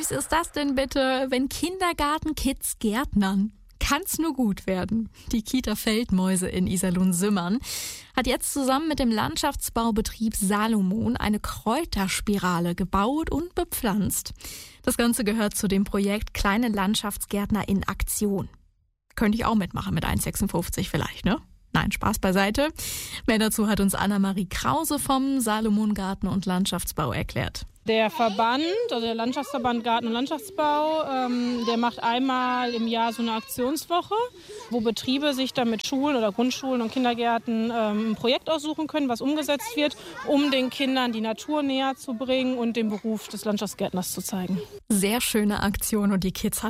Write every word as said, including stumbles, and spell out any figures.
süß ist das denn bitte, wenn Kindergartenkids gärtnern? Kann's nur gut werden. Die Kita Feldmäuse in Iserlohn-Sümmern hat jetzt zusammen mit dem Landschaftsbaubetrieb Salomon eine Kräuterspirale gebaut und bepflanzt. Das Ganze gehört zu dem Projekt Kleine Landschaftsgärtner in Aktion. Könnte ich auch mitmachen mit eins Komma sechsundfünfzig vielleicht, ne? Nein, Spaß beiseite. Mehr dazu hat uns Anna-Marie Krause vom Salomon Garten- und Landschaftsbau erklärt. Der Verband, also der Landschaftsverband Garten- und Landschaftsbau, ähm, der macht einmal im Jahr so eine Aktionswoche, wo Betriebe sich dann mit Schulen oder Grundschulen und Kindergärten ähm, ein Projekt aussuchen können, was umgesetzt wird, um den Kindern die Natur näher zu bringen und den Beruf des Landschaftsgärtners zu zeigen. Sehr schöne Aktion und die Kids hatten